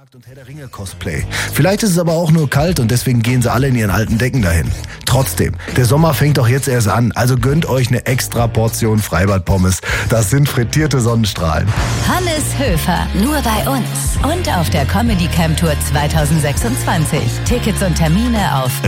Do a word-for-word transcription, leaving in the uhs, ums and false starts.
Weihnachtsmarkt und Herr der Ringe Cosplay. Vielleicht ist es aber auch nur kalt und deswegen gehen sie alle in ihren alten Decken dahin. Trotzdem, der Sommer fängt doch jetzt erst an, also gönnt euch eine extra Portion Freibad-Pommes. Das sind frittierte Sonnenstrahlen. Hannes Höfer, nur bei uns und auf der Comedy Camp Tour zwanzig sechsundzwanzig. Tickets und Termine auf